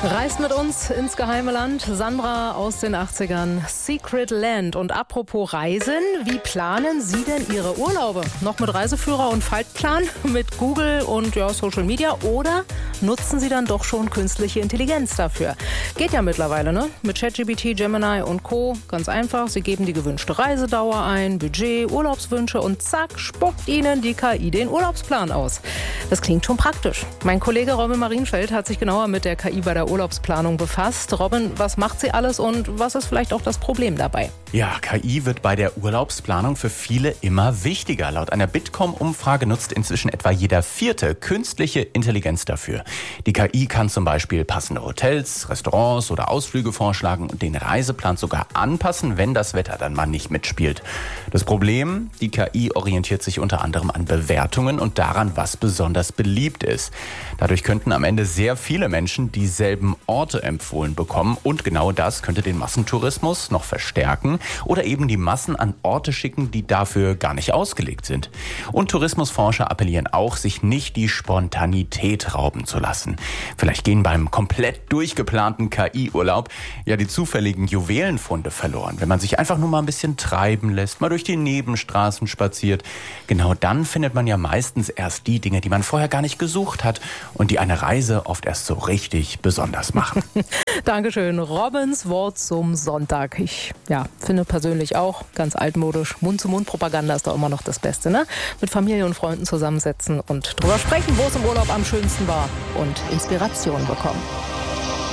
Reist mit uns ins geheime Land. Sandra aus den 80ern. Secret Land. Und apropos Reisen, wie planen Sie denn Ihre Urlaube? Noch mit Reiseführer und Faltplan? Mit Google und Social Media? Oder nutzen Sie dann doch schon künstliche Intelligenz dafür? Geht ja mittlerweile, ne? Mit ChatGPT, Gemini und Co. Ganz einfach. Sie geben die gewünschte Reisedauer ein, Budget, Urlaubswünsche und zack, spuckt Ihnen die KI den Urlaubsplan aus. Das klingt schon praktisch. Mein Kollege Robin Marienfeld hat sich genauer mit der KI bei der Urlaubsplanung befasst. Robin, was macht sie alles und was ist vielleicht auch das Problem dabei? Ja, KI wird bei der Urlaubsplanung für viele immer wichtiger. Laut einer Bitkom-Umfrage nutzt inzwischen etwa jeder Vierte künstliche Intelligenz dafür. Die KI kann zum Beispiel passende Hotels, Restaurants oder Ausflüge vorschlagen und den Reiseplan sogar anpassen, wenn das Wetter dann mal nicht mitspielt. Das Problem? Die KI orientiert sich unter anderem an Bewertungen und daran, was besonders beliebt ist. Dadurch könnten am Ende sehr viele Menschen dieselben Orte empfohlen bekommen und genau das könnte den Massentourismus noch verstärken oder eben die Massen an Orte schicken, die dafür gar nicht ausgelegt sind. Und Tourismusforscher appellieren auch, sich nicht die Spontanität rauben zu lassen. Vielleicht gehen beim komplett durchgeplanten KI-Urlaub ja die zufälligen Juwelenfunde verloren. Wenn man sich einfach nur mal ein bisschen treiben lässt, mal durch die Nebenstraßen spaziert, genau dann findet man ja meistens erst die Dinge, die man vorher gar nicht gesucht hat und die eine Reise oft erst so richtig besonders machen. Dankeschön. Robins Wort zum Sonntag. Ich finde persönlich auch ganz altmodisch. Mund-zu-Mund-Propaganda ist doch immer noch das Beste, ne? Mit Familie und Freunden zusammensetzen und drüber sprechen, wo es im Urlaub am schönsten war und Inspiration bekommen.